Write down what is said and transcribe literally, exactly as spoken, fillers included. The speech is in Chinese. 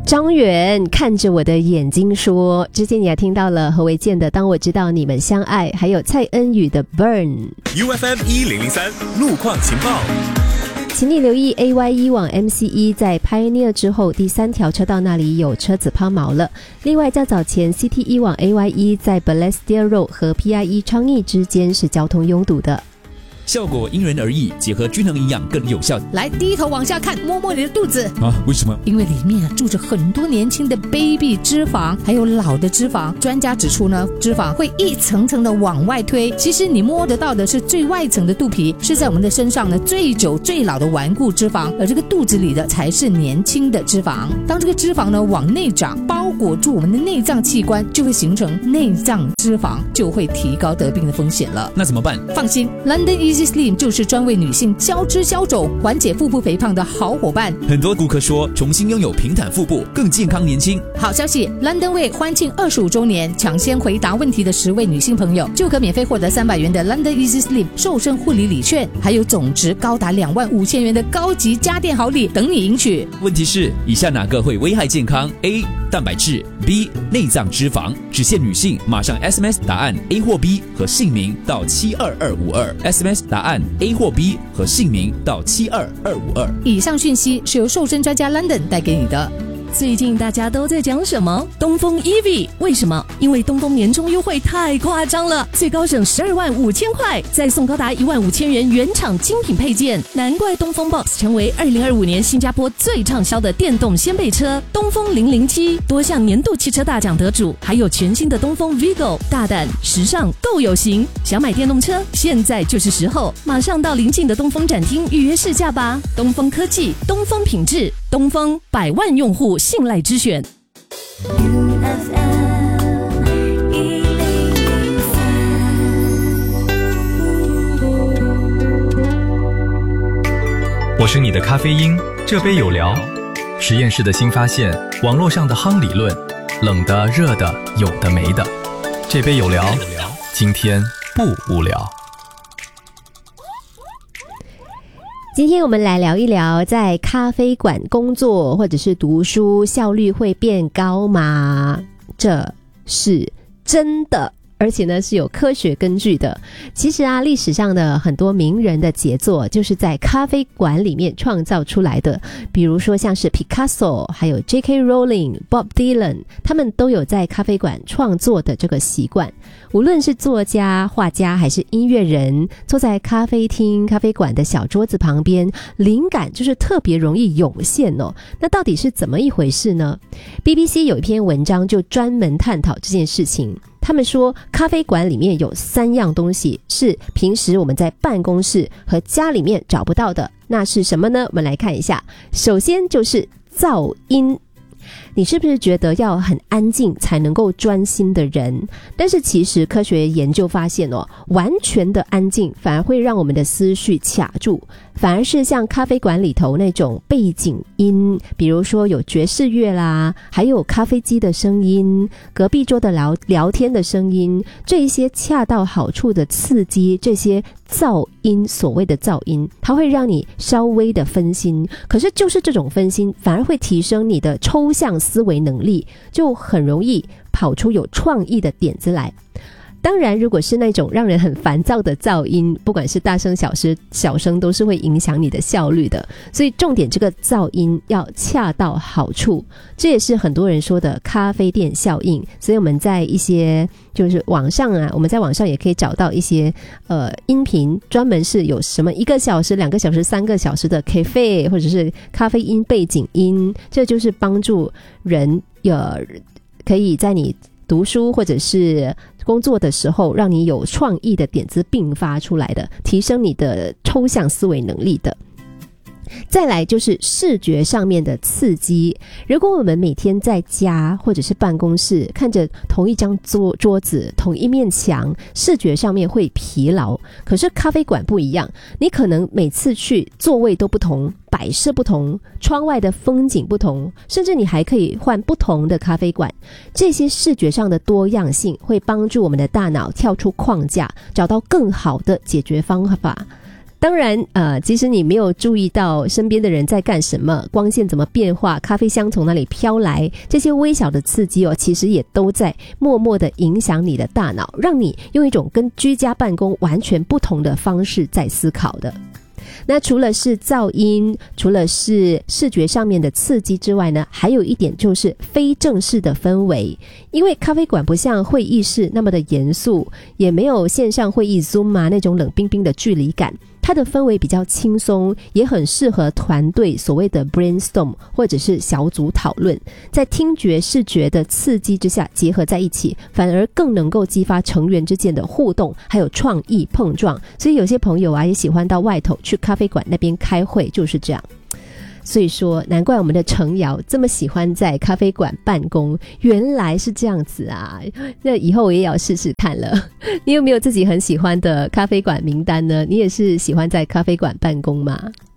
张远看着我的眼睛说，之前你还听到了何维健的当我知道你们相爱，还有蔡恩宇的 Burn。 U F M 一零零三路况情报， 请你留意 A Y E 往 M C E 在 Pioneer 之后第三条车道那里有车子抛锚了。另外较早前 C T E 往 A Y E 在 Balestier Road 和 P I E 昌邑之间是交通拥堵的。 效果因人而异，结合均衡营养更有效。 来，低头往下看，摸摸你的肚子啊？为什么？ 因为里面啊住着很多年轻的 baby 脂肪，还有老的脂肪。专家指出呢，脂肪会一层层的往外推，其实你摸得到的是最外层的肚皮，是在我们的身上呢最久最老的顽固脂肪，而这个肚子里的才是年轻的脂肪。当这个脂肪呢往内长，包裹住我们的内脏器官，就会形成内脏脂肪，就会提高得病的风险了。 那怎么办？ 放心 ，London Easy Slim 就是专为女性消脂消肿、缓解腹部肥胖的好伙伴。 很多顾客说，重新拥有平坦腹部，更健康年轻。 好消息 ，London Way 欢庆二十五周年，抢先回答问题的十位女性朋友，就可免费获得三百元的 London Easy Slim 瘦身护理礼券，还有总值高达两万五千元的高级家电好礼等你赢取。 问题是，以下哪个会危害健康 ？A. 蛋白质 B. 内脏脂肪。只限女性，马上 S M S 答案 A 或 B 和姓名到七二二五二 ，S M S 答案 A 或 B 和姓名到七二二五二。 以上讯息是由瘦身专家 London 带给你的。 最近大家都在讲什么？东风 E V， 为什么？因为东风年终优惠太夸张了，最高省十二万五千块，再送高达一万五千元原厂精品配件，难怪东风 Box 成为二零二五年新加坡最畅销的电动掀背车。东风零零七多项年度汽车大奖得主，还有全新的东风 Vigo， 大胆、时尚、够有型。想买电动车，现在就是时候，马上到邻近的东风展厅预约试驾吧。东风科技，东风品质，东风百万用户信赖之选。 我是你的咖啡因，这杯有聊。实验室的新发现，网络上的夯理论，冷的、热的，有的没的。这杯有聊，今天不无聊。 今天我们来聊一聊，在咖啡馆工作或者是读书，效率会变高吗？这是真的，而且呢是有科学根据的。其实啊，历史上的很多名人的杰作就是在咖啡馆里面创造出来的，比如说像是 Picasso 还有 J K Rowling、Bob Dylan， 他们都有在咖啡馆创作的这个习惯。无论是作家、画家还是音乐人，坐在咖啡厅、咖啡馆的小桌子旁边，灵感就是特别容易涌现哦。那到底是怎么一回事呢？ B B C 有一篇文章就专门探讨这件事情。他们说，咖啡馆里面有三样东西是平时我们在办公室和家里面找不到的，那是什么呢？我们来看一下。首先就是噪音。你是不是觉得要很安静才能够专心的人？但是其实科学研究发现哦，完全的安静反而会让我们的思绪卡住，反而是像咖啡馆里头那种背景音，比如说有爵士乐啦，还有咖啡机的声音，隔壁桌的聊聊天的声音，这一些恰到好处的刺激，这些噪音，所谓的噪音，它会让你稍微的分心，可是就是这种分心反而会提升你的抽象思维能力，就很容易跑出有创意的点子来。当然如果是那种让人很烦躁的噪音，不管是大声小声小声都是会影响你的效率的，所以重点这个噪音要恰到好处，这也是很多人说的咖啡店效应。所以我们在一些就是网上啊，我们在网上也可以找到一些呃音频，专门是有什么一个小时、两个小时、三个小时的 cafe 或者是咖啡因背景音，这就是帮助人呃可以在你读书或者是工作的时候，让你有创意的点子迸发出来的，提升你的抽象思维能力的。再来就是视觉上面的刺激。如果我们每天在家或者是办公室看着同一张桌桌子、同一面墙，视觉上面会疲劳。可是咖啡馆不一样，你可能每次去座位都不同，摆设不同，窗外的风景不同，甚至你还可以换不同的咖啡馆。这些视觉上的多样性会帮助我们的大脑跳出框架，找到更好的解决方法。 当然呃，即使你没有注意到身边的人在干什么，光线怎么变化，咖啡香从哪里飘来，这些微小的刺激哦，其实也都在默默的影响你的大脑，让你用一种跟居家办公完全不同的方式在思考的。那除了是噪音，除了是视觉上面的刺激之外呢，还有一点就是非正式的氛围。因为咖啡馆不像会议室那么的严肃，也没有线上会议 Zoom 啊那种冷冰冰的距离感，它的氛围比较轻松，也很适合团队所谓的 brainstorm 或者是小组讨论，在听觉视觉的刺激之下结合在一起，反而更能够激发成员之间的互动还有创意碰撞。所以有些朋友啊也喜欢到外头去咖啡馆那边开会，就是这样。所以说难怪我们的程瑶这么喜欢在咖啡馆办公，原来是这样子啊，那以后我也要试试看了。你有没有自己很喜欢的咖啡馆名单呢？你也是喜欢在咖啡馆办公吗？